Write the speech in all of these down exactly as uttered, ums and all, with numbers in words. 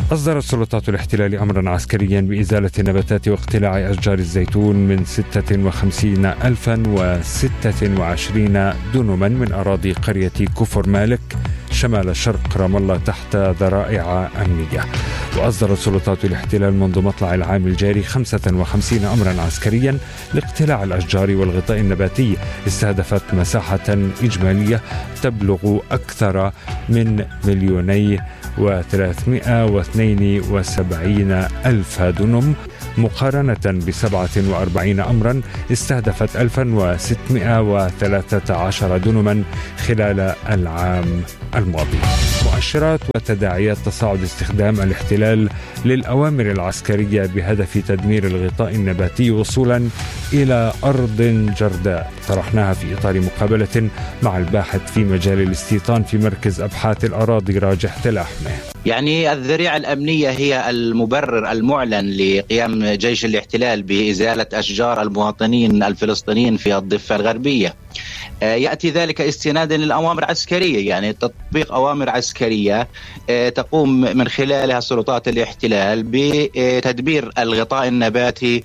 أصدرت سلطات الاحتلال أمرا عسكريا بإزالة النباتات واقتلاع أشجار الزيتون من ستة وخمسين ألفا وستة وعشرين دنما من أراضي قرية كفر مالك شمال شرق رام الله تحت ذرائع أمنية. وأصدرت سلطات الاحتلال منذ مطلع العام الجاري خمسة وخمسين أمرا عسكريا لاقتلاع الأشجار والغطاء النباتي استهدفت مساحة إجمالية تبلغ أكثر من مليوني وثلاثمائة واثنين وسبعين ألف دنم مقارنة بسبعة وأربعين أمرا استهدفت ألفا وستمائة وثلاثة عشر دنما خلال العام الماضي. مؤشرات وتداعيات تصاعد استخدام الاحتلال للأوامر العسكرية بهدف تدمير الغطاء النباتي وصولا إلى أرض جرداء طرحناها في إطار مقابلة مع الباحث في مجال الاستيطان في مركز أبحاث الأراضي راجح تلاحمه. يعني الذريعة الأمنية هي المبرر المعلن لقيام جيش الاحتلال بإزالة أشجار المواطنين الفلسطينيين في الضفة الغربية. يأتي ذلك استنادا للأوامر العسكرية، يعني تطبيق أوامر عسكرية تقوم من خلالها سلطات الاحتلال بتدمير الغطاء النباتي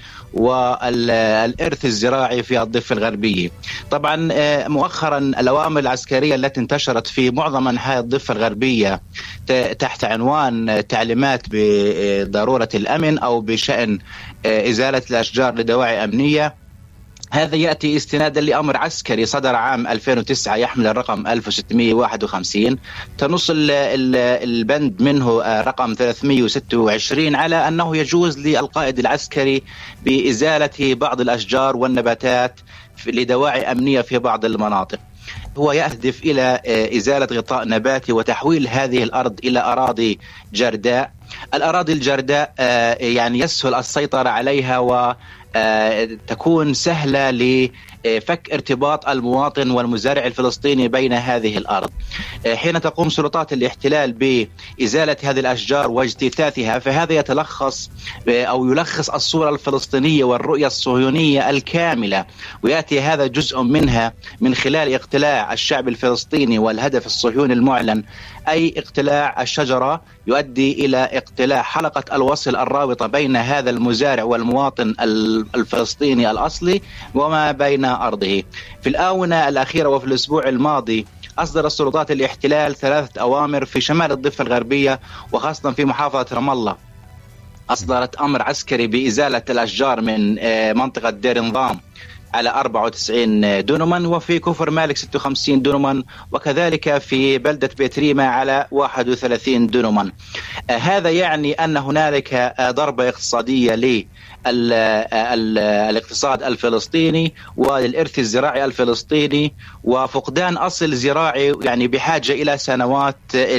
والإرث الزراعي في الضفة الغربية. طبعا مؤخرا الأوامر العسكرية التي انتشرت في معظم أنحاء الضفة الغربية تحت عنوان تعليمات بضرورة الأمن أو بشأن إزالة الأشجار لدواعي أمنية، هذا يأتي استنادا لأمر عسكري صدر عام ألفين وتسعة يحمل الرقم ألف وستمائة وواحد وخمسين، تنص البند منه رقم ثلاثمائة وستة وعشرين على أنه يجوز للقائد العسكري بإزالة بعض الأشجار والنباتات لدواعي أمنية في بعض المناطق. هو يهدف إلى إزالة غطاء نباتي وتحويل هذه الأرض إلى أراضي جرداء. الأراضي الجرداء يعني يسهل السيطرة عليها و تكون سهلة لفك ارتباط المواطن والمزارع الفلسطيني بين هذه الأرض. حين تقوم سلطات الاحتلال بإزالة هذه الأشجار واجتثاثها، فهذا يتلخص أو يلخص الصورة الفلسطينية والرؤية الصهيونية الكاملة، ويأتي هذا جزء منها من خلال اقتلاع الشعب الفلسطيني والهدف الصهيوني المعلن، أي اقتلاع الشجرة يؤدي إلى اقتلاع حلقة الوصل الرابطة بين هذا المزارع والمواطن الفلسطيني الأصلي وما بين أرضه. في الآونة الأخيرة وفي الأسبوع الماضي أصدر السلطات الاحتلال ثلاثة أوامر في شمال الضفة الغربية وخاصة في محافظة رام الله. أصدرت أمر عسكري بإزالة الأشجار من منطقة دير نظام على أربعة وتسعين دنما، وفي كفر مالك ستة وخمسين دنما، وكذلك في بلدة بيتريمة على واحد وثلاثين دنما. هذا يعني أن هنالك ضربة اقتصادية للاقتصاد الفلسطيني وللإرث الزراعي الفلسطيني، وفقدان أصل زراعي يعني بحاجة إلى سنوات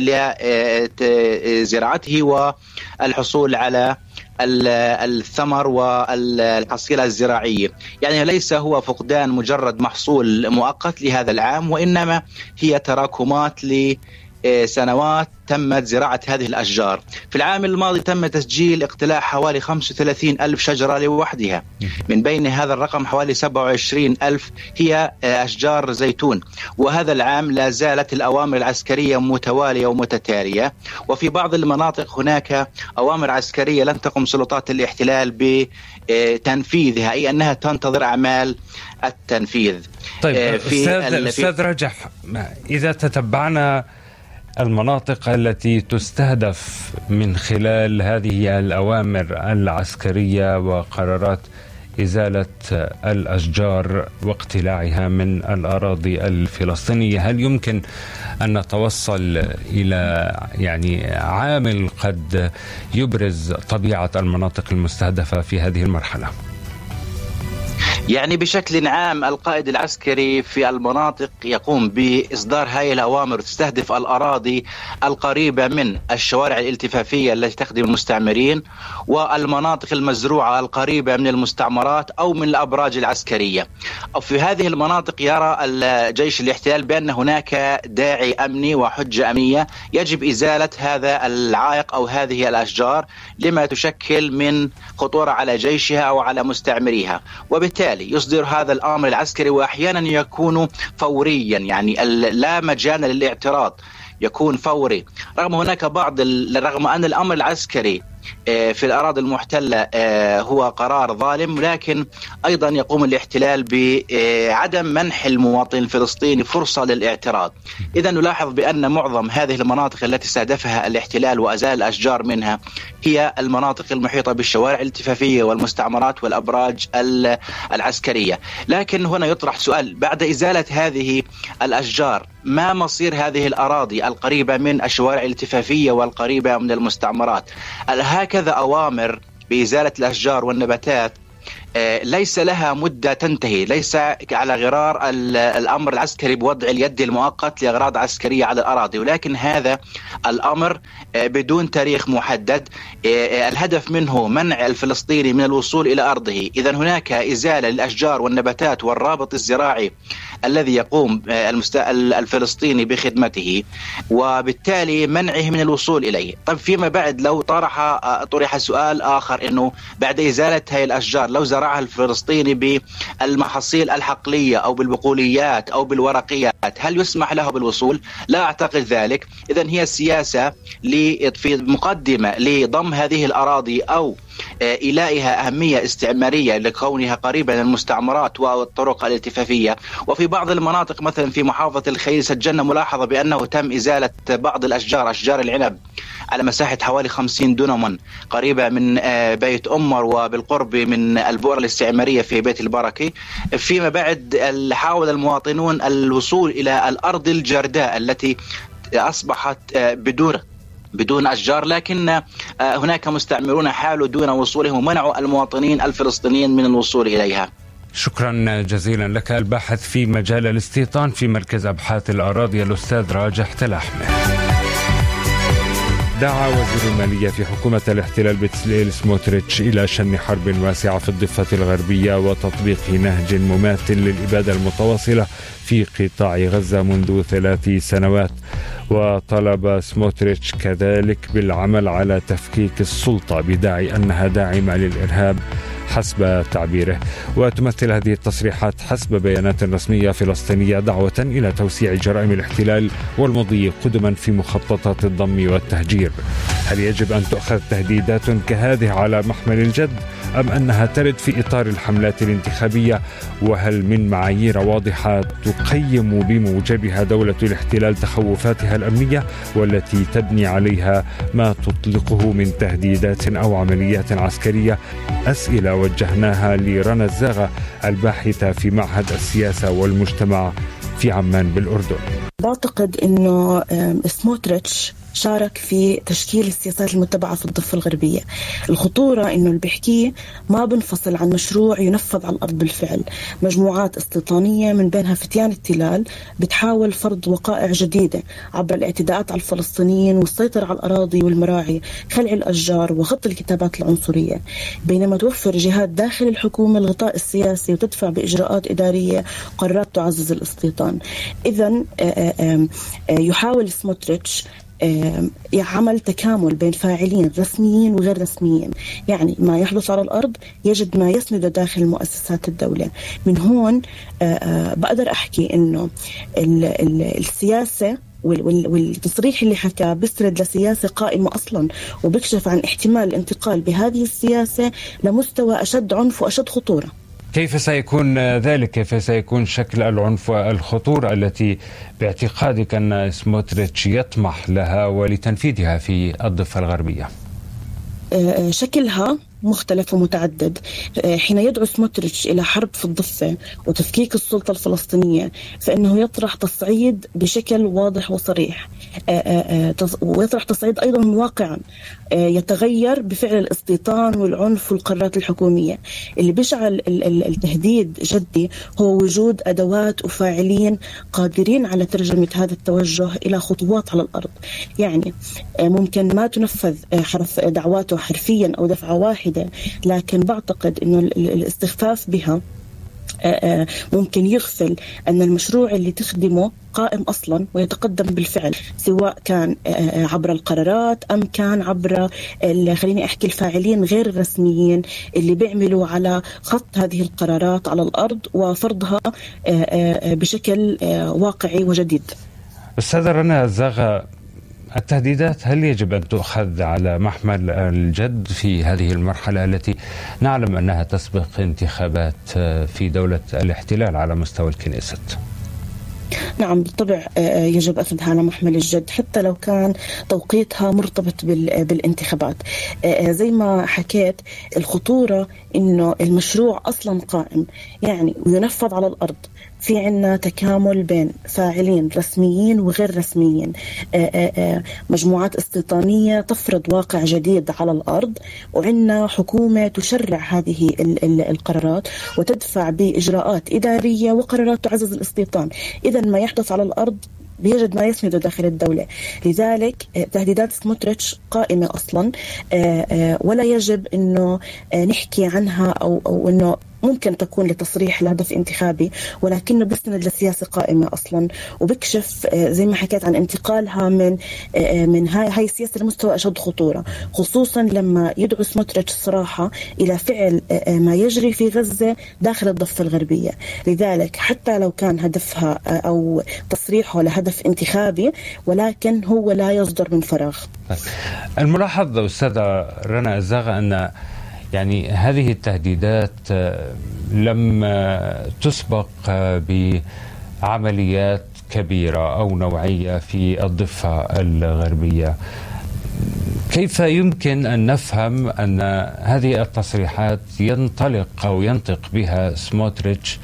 لزراعته والحصول على الثمر والحصيلة الزراعية. يعني ليس هو فقدان مجرد محصول مؤقت لهذا العام، وإنما هي تراكمات لسنوات تمت زراعة هذه الأشجار. في العام الماضي تم تسجيل اقتلاع حوالي خمسة وثلاثين ألف شجرة لوحدها، من بين هذا الرقم حوالي سبعة وعشرين ألف هي أشجار زيتون. وهذا العام لا زالت الأوامر العسكرية متوالية ومتتالية، وفي بعض المناطق هناك أوامر عسكرية لن تقم سلطات الاحتلال بتنفيذها، أي أنها تنتظر أعمال التنفيذ. طيب في أستاذ, أستاذ رجح، إذا تتبعنا المناطق التي تستهدف من خلال هذه الأوامر العسكرية وقرارات إزالة الأشجار واقتلاعها من الأراضي الفلسطينية، هل يمكن أن نتوصل إلى يعني عامل قد يبرز طبيعة المناطق المستهدفة في هذه المرحلة؟ يعني بشكل عام القائد العسكري في المناطق يقوم بإصدار هذه الأوامر تستهدف الأراضي القريبة من الشوارع الالتفافية التي تخدم المستعمرين والمناطق المزروعة القريبة من المستعمرات أو من الأبراج العسكرية. في هذه المناطق يرى الجيش الاحتلال بأن هناك داعي أمني وحجة أمنية يجب إزالة هذا العائق أو هذه الأشجار لما تشكل من خطورة على جيشها أو على مستعمريها، وبالتالي يصدر هذا الأمر العسكري، وأحيانا يكون فوريا يعني لا مجال للاعتراض. يكون فوري. رغم هناك بعض رغم أن الأمر العسكري في الأراضي المحتلة هو قرار ظالم، لكن أيضا يقوم الاحتلال بعدم منح المواطن الفلسطيني فرصة للاعتراض. إذا نلاحظ بأن معظم هذه المناطق التي استهدفها الاحتلال وأزال الأشجار منها هي المناطق المحيطة بالشوارع الالتفافية والمستعمرات والأبراج العسكرية. لكن هنا يطرح سؤال: بعد إزالة هذه الأشجار ما مصير هذه الأراضي القريبة من الشوارع الالتفافية والقريبة من المستعمرات؟ هكذا أوامر بإزالة الأشجار والنباتات ليس لها مدة تنتهي، ليس على غرار الأمر العسكري بوضع اليد المؤقت لأغراض عسكرية على الأراضي، ولكن هذا الأمر بدون تاريخ محدد، الهدف منه منع الفلسطيني من الوصول إلى أرضه. إذا هناك إزالة للأشجار والنباتات والرابط الزراعي الذي يقوم الفلسطيني بخدمته، وبالتالي منعه من الوصول إليه. طيب فيما بعد لو طرح طرح سؤال آخر، أنه بعد إزالة هذه الأشجار لو زرعها الفلسطيني بالمحاصيل الحقلية أو بالبقوليات أو بالورقيات، هل يسمح له بالوصول؟ لا أعتقد ذلك. إذن هي السياسة في مقدمة لضم هذه الأراضي أو إلائها أهمية استعمارية لكونها قريبة من المستعمرات والطرق الالتفافية. وفي بعض المناطق مثلا في محافظة الخليل سجلنا ملاحظة بأنه تم إزالة بعض الأشجار، أشجار العنب، على مساحة حوالي خمسين دونما قريبة من بيت أمر وبالقرب من البؤرة الاستعمارية في بيت البركي. فيما بعد حاول المواطنون الوصول إلى الأرض الجرداء التي أصبحت بدون بدون أشجار، لكن هناك مستعمرون حالوا دون وصولهم ومنعوا المواطنين الفلسطينيين من الوصول إليها. شكرا جزيلا لك. الباحث في مجال الاستيطان في مركز أبحاث الأراضي الأستاذ راجح تلاحمة. دعا وزير المالية في حكومة الاحتلال بتسليل سموتريتش إلى شن حرب واسعة في الضفة الغربية وتطبيق نهج مماثل للإبادة المتواصلة في قطاع غزة منذ ثلاث سنوات. وطلب سموتريتش كذلك بالعمل على تفكيك السلطة بداعي أنها داعمة للإرهاب حسب تعبيره. وتمثل هذه التصريحات حسب بيانات رسمية فلسطينية دعوة إلى توسيع جرائم الاحتلال والمضي قدما في مخططات الضم والتهجير. هل يجب أن تؤخذ تهديدات كهذه على محمل الجد أم أنها ترد في إطار الحملات الانتخابية؟ وهل من معايير واضحة تقيم بموجبها دولة الاحتلال تخوفاتها الأمنية والتي تبني عليها ما تطلقه من تهديدات أو عمليات عسكرية؟ أسئلة وجهناها لرنا الزاغة الباحثة في معهد السياسة والمجتمع في عمان بالأردن. بعتقد أنه سموتريتش شارك في تشكيل السياسات المتبعة في الضفة الغربية. الخطورة إنه اللي بيحكيه ما بنفصل عن مشروع ينفذ على الأرض بالفعل. مجموعات استيطانية من بينها فتيان التلال بتحاول فرض وقائع جديدة عبر الاعتداءات على الفلسطينيين والسيطرة على الأراضي والمراعي، خلع الأشجار وغط الكتابات العنصرية، بينما توفر جهات داخل الحكومة الغطاء السياسي وتدفع بإجراءات إدارية قرارات تعزز الاستيطان. إذن يحاول سموتريتش عمل تكامل بين فاعلين رسميين وغير رسميين، يعني ما يحدث على الأرض يجد ما يسند داخل مؤسسات الدولة. من هون بقدر أحكي إنه السياسة والتصريح اللي حكاه بيسرد لسياسة قائمة أصلا وبيكشف عن احتمال الانتقال بهذه السياسة لمستوى أشد عنف وأشد خطورة. كيف سيكون ذلك؟ كيف سيكون شكل العنف والخطورة التي باعتقادك أن سموتريتش يطمح لها ولتنفيذها في الضفة الغربية؟ شكلها مختلف ومتعدد. حين يدعو سموتريتش إلى حرب في الضفة وتفكيك السلطة الفلسطينية فإنه يطرح تصعيد بشكل واضح وصريح، ويطرح تصعيد أيضا واقعا يتغير بفعل الاستيطان والعنف والقرارات الحكومية. اللي بيشعل التهديد جدي هو وجود أدوات وفاعلين قادرين على ترجمة هذا التوجه إلى خطوات على الأرض. يعني ممكن ما تنفذ حرف دعواته حرفيا أو دفعة واحدة، لكن بعتقد أنه الاستخفاف بها ممكن يغفل أن المشروع اللي تخدمه قائم أصلا ويتقدم بالفعل، سواء كان عبر القرارات أم كان عبر خليني أحكي الفاعلين غير الرسميين اللي بيعملوا على خط هذه القرارات على الأرض وفرضها بشكل واقعي وجديد. أستاذة رنا الزاغة، التهديدات هل يجب أن تؤخذ على محمل الجد في هذه المرحلة التي نعلم أنها تسبق انتخابات في دولة الاحتلال على مستوى الكنيست؟ نعم بالطبع يجب أخذها على محمل الجد حتى لو كان توقيتها مرتبط بالانتخابات. زي ما حكيت الخطورة إنه المشروع أصلا قائم يعني وينفذ على الأرض، في عنا تكامل بين فاعلين رسميين وغير رسميين، مجموعات استيطانية تفرض واقع جديد على الأرض، وعنا حكومة تشرع هذه القرارات وتدفع بإجراءات إدارية وقرارات تعزز الاستيطان. إذا ما يحدث على الأرض بيجد ما يسنده داخل الدولة. لذلك تهديدات سموتريتش قائمة أصلا، ولا يجب أنه نحكي عنها أو, أو أنه ممكن تكون لتصريح لهدف انتخابي، ولكنه بيستند لسياسة قائمة أصلا، وبكشف زي ما حكيت عن انتقالها من من هاي هاي السياسة لمستوى أشد خطورة، خصوصا لما يدعو سموتريتش الصراحة إلى فعل ما يجري في غزة داخل الضفة الغربية. لذلك حتى لو كان هدفها أو تصريحه لهدف انتخابي، ولكن هو لا يصدر من فراغ. الملاحظ أستاذة رنا الزاغة أن يعني هذه التهديدات لم تسبق بعمليات كبيرة أو نوعية في الضفة الغربية. كيف يمكن أن نفهم أن هذه التصريحات ينطلق أو ينطق بها سموتريتش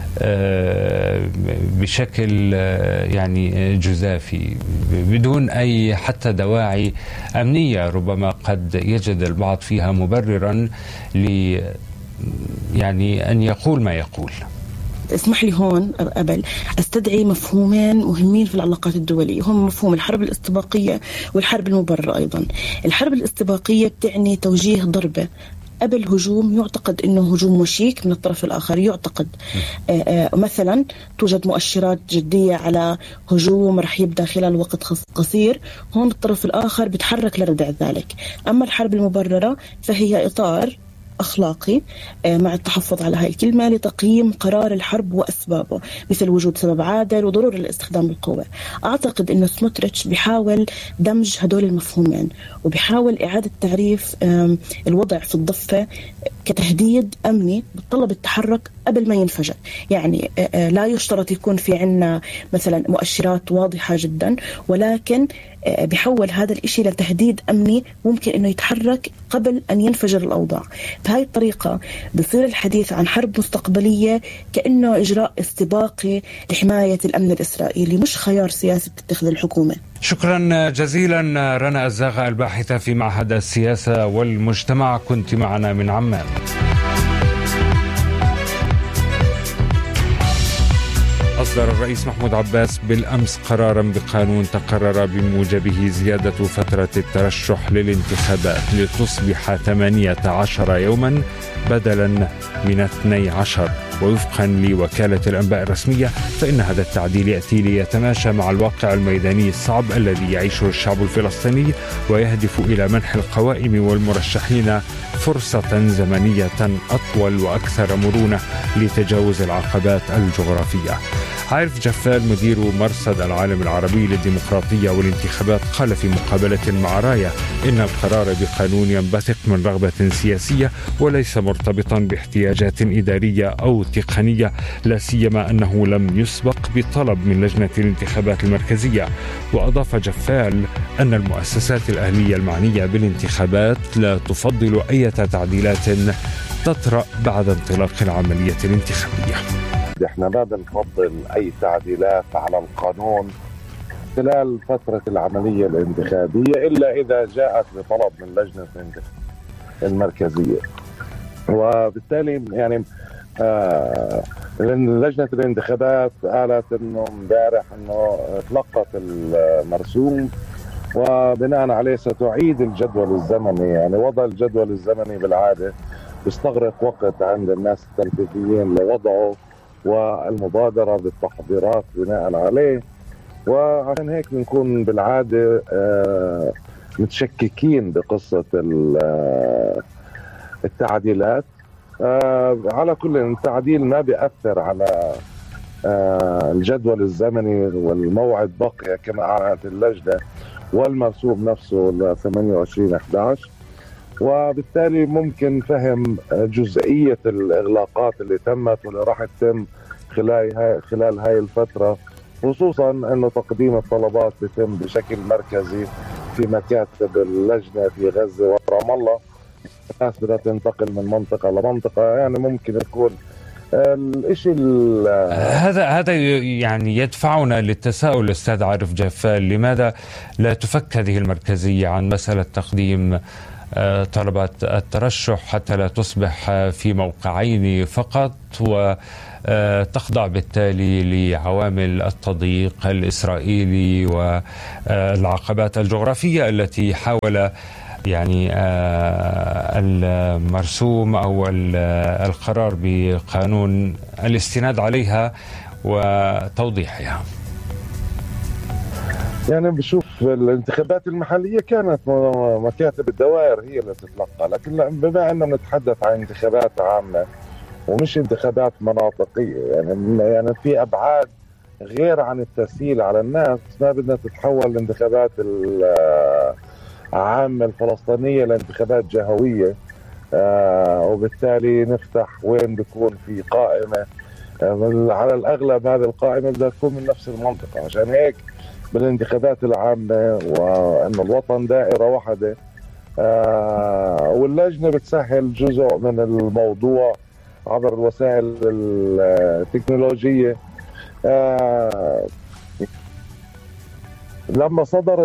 بشكل يعني جزافي بدون أي حتى دواعي أمنية ربما قد يجد البعض فيها مبررا ل يعني أن يقول ما يقول؟ اسمح لي هون قبل استدعي مفهومين مهمين في العلاقات الدولية، هم مفهوم الحرب الاستباقية والحرب المبررة. أيضا الحرب الاستباقية بتعني توجيه ضربة قبل هجوم يعتقد أنه هجوم وشيك من الطرف الآخر، يعتقد آآ آآ مثلا توجد مؤشرات جدية على هجوم رح يبدأ خلال وقت قصير، هون الطرف الآخر بتحرك لردع ذلك. أما الحرب المبررة فهي إطار أخلاقي مع التحفظ على هاي الكلمة لتقييم قرار الحرب وأسبابه، مثل وجود سبب عادل وضرورة الاستخدام بالقوة. أعتقد أن سموتريتش بيحاول دمج هدول المفهومين، وبيحاول إعادة تعريف الوضع في الضفة كتهديد أمني بتطلب التحرك قبل ما ينفجر. يعني لا يشترط يكون في عنا مثلا مؤشرات واضحة جدا، ولكن بيحول هذا الإشي لتهديد أمني ممكن أنه يتحرك قبل أن ينفجر الأوضاع. بهاي الطريقة بصير الحديث عن حرب مستقبلية كأنه إجراء استباقي لحماية الأمن الإسرائيلي، مش خيار سياسي بتتخذ الحكومة. شكرا جزيلا رنا الزاغة الباحثة في معهد السياسة والمجتمع، كنت معنا من عمان. أصدر الرئيس محمود عباس بالأمس قرارا بقانون تقرر بموجبه زيادة فترة الترشح للانتخابات لتصبح ثمانية عشر يوما بدلا من اثني عشر. ووفقا لوكالة الأنباء الرسمية فإن هذا التعديل يأتي ليتماشى مع الواقع الميداني الصعب الذي يعيشه الشعب الفلسطيني، ويهدف إلى منح القوائم والمرشحين فرصة زمنية أطول وأكثر مرونة لتجاوز العقبات الجغرافية. عارف جفال مدير مرصد العالم العربي للديمقراطية والانتخابات قال في مقابلة مع راية إن القرار بقانون ينبثق من رغبة سياسية وليس مرتبطا باحتياجات إدارية أو تقنية، لا سيما أنه لم يسبق بطلب من لجنة الانتخابات المركزية. وأضاف جفال أن المؤسسات الأهلية المعنية بالانتخابات لا تفضل أي تعديلات تطرأ بعد انطلاق العملية الانتخابية. احنا ما بنفضل اي تعديلات على القانون خلال فترة العملية الانتخابية إلا إذا جاءت بطلب من لجنة المركزية. وبالتالي يعني آه لجنة الانتخابات قالت انه امبارح انه تلقت المرسوم وبناء عليه ستعيد الجدول الزمني. يعني وضع الجدول الزمني بالعادة بيستغرق وقت عند الناس التنفيذيين لوضعه والمبادرة بالتحضيرات بناء عليه، وعشان هيك بنكون بالعادة آه متشككين بقصة التعديلات. آه على كل التعديل ما بيأثر على آه الجدول الزمني والموعد بقي كما أعلنت اللجنة، والمرسوم نفسه ل ثمانية وعشرين أحد عشر، وبالتالي ممكن فهم جزئية الإغلاقات اللي تمت واللي راح تتم خلال هاي خلال هاي الفترة، خصوصا أنه تقديم الطلبات بيتم بشكل مركزي في مكاتب اللجنة في غزة ورام الله. الناس بدها تنتقل من منطقة لمنطقة، يعني ممكن يكون الاشي هذا هذا يعني يدفعنا للتساؤل أستاذ عارف جفال، لماذا لا تفك هذه المركزية عن مسألة تقديم طلبات الترشح حتى لا تصبح في موقعين فقط وتخضع بالتالي لعوامل التضييق الإسرائيلي والعقبات الجغرافية التي حاول يعني المرسوم أو القرار بقانون الاستناد عليها وتوضيحها؟ يعني بشوف الانتخابات المحلية كانت مكاتب الدوائر هي اللي تتلقى، لكن بما أننا نتحدث عن انتخابات عامة ومش انتخابات مناطقية، يعني يعني في أبعاد غير عن التسهيل على الناس. ما بدنا تتحول الانتخابات العامة الفلسطينية لانتخابات جهوية، آه وبالتالي نفتح وين بيكون في قائمة آه على الأغلب هذه القائمة بدها تكون من نفس المنطقة. عشان هيك بالانتخابات العامة وأن الوطن دائرة واحدة، آه واللجنة بتسهل جزء من الموضوع عبر الوسائل التكنولوجية. آه لما صدر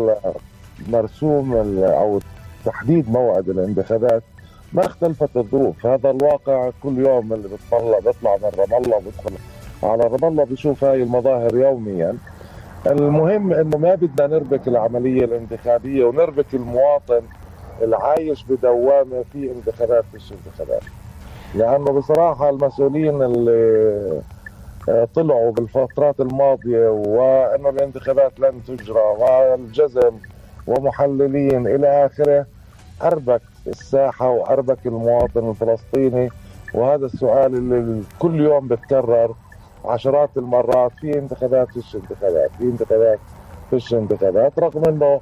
المرسوم أو تحديد موعد الانتخابات ما اختلفت الظروف، هذا الواقع. كل يوم اللي بتطلع بيطلع من رام الله بيدخل على رام الله بيشوف هاي المظاهر يوميا. المهم انه ما بدنا نربك العمليه الانتخابيه ونربك المواطن العايش بدوامه في انتخابات فيش انتخابات، لانه بصراحه المسؤولين اللي طلعوا بالفترات الماضيه وانه الانتخابات لن تجرى والجزم ومحللين الى اخره اربك الساحه واربك المواطن الفلسطيني. وهذا السؤال اللي كل يوم بتكرر عشرات المرات: في انتخابات فيش انتخابات، في انتخابات فيش انتخابات، رغم انه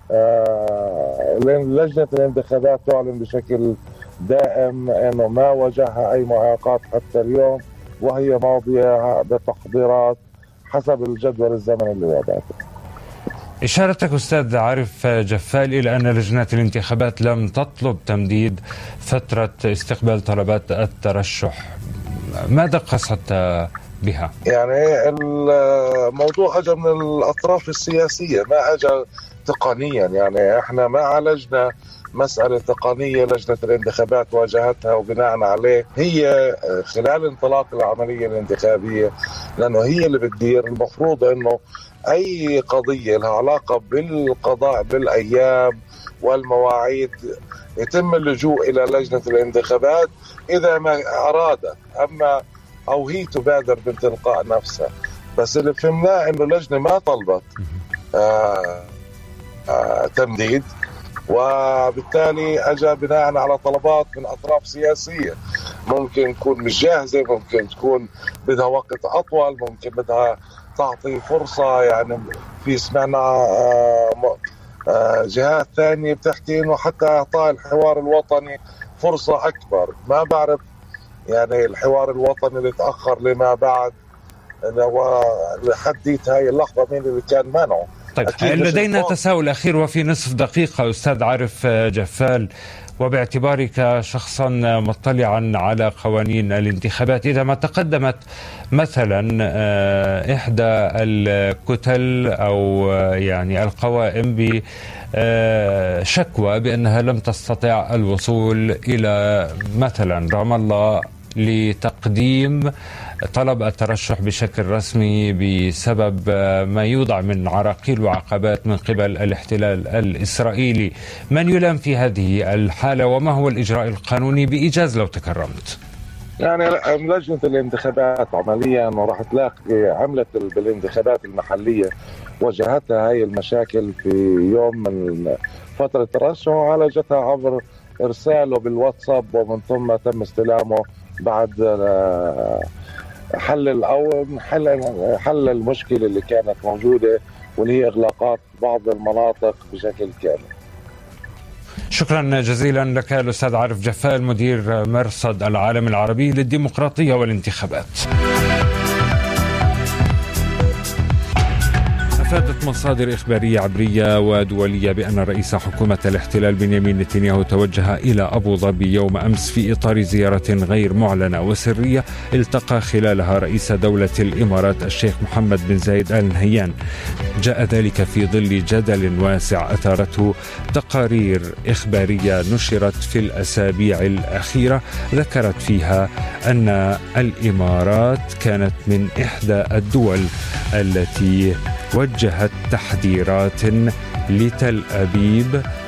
آه لجنة الانتخابات تعلن بشكل دائم انه ما واجهها اي معاقات حتى اليوم، وهي ماضية بتحضيرات حسب الجدول الزمني اللي وضعته. إشارتك أستاذ عارف جفال إلى أن لجنة الانتخابات لم تطلب تمديد فترة استقبال طلبات الترشح، ماذا قصدت بها؟ يعني الموضوع اجى من الاطراف السياسيه، ما اجى تقنيا. يعني احنا ما عالجنا مساله تقنيه لجنه الانتخابات واجهتها وبناء عليه هي خلال انطلاق العمليه الانتخابيه، لانه هي اللي بتدير. المفروض انه اي قضيه لها علاقه بالقضاء بالايام والمواعيد يتم اللجوء الى لجنه الانتخابات اذا ما ارادت، اما أو هي تبادر من تلقاء نفسها. بس اللي فهمناه إنه اللجنة ما طلبت آه آه تمديد، وبالتالي أجا بناء على طلبات من أطراف سياسية ممكن تكون مش جاهزة، ممكن تكون بدها وقت أطول، ممكن بدها تعطي فرصة. يعني في سمعنا آه آه جهات ثانية بتحكي إنه حتى إعطاء الحوار الوطني فرصة أكبر. ما بعرف يعني الحوار الوطني اللي تأخر لما بعد لحديت هاي اللحظة مين اللي كان منعه. طيب لدينا تساؤل أخير وفي نصف دقيقة أستاذ عارف جفال، وباعتبارك شخصا مطلعا على قوانين الانتخابات، إذا ما تقدمت مثلا إحدى الكتل أو يعني القوائم بشكوى بأنها لم تستطع الوصول إلى مثلا رام الله لتقديم طلب الترشح بشكل رسمي بسبب ما يوضع من عراقيل وعقبات من قبل الاحتلال الإسرائيلي، من يلام في هذه الحالة وما هو الإجراء القانوني بإيجاز لو تكرمت؟ يعني لجنة الانتخابات عمليا وراح تلاقي عملت بالانتخابات المحلية واجهتها هاي المشاكل في يوم من فترة الترشح وعالجتها عبر إرساله بالواتساب، ومن ثم تم استلامه بعد حل أو حل حل المشكلة اللي كانت موجودة واللي هي إغلاقات بعض المناطق بشكل كامل. شكرا جزيلا لك الأستاذ عارف جفال، مدير مرصد العالم العربي للديمقراطية والانتخابات. أفادت مصادر إخبارية عبرية ودولية بأن رئيس حكومة الاحتلال بنيامين نتنياهو توجه إلى أبو ظبي يوم أمس في إطار زيارة غير معلنة وسرية التقى خلالها رئيس دولة الإمارات الشيخ محمد بن زايد آل نهيان. جاء ذلك في ظل جدل واسع أثارته تقارير إخبارية نشرت في الأسابيع الأخيرة ذكرت فيها أن الإمارات كانت من إحدى الدول التي وجهت تحذيرات لتل أبيب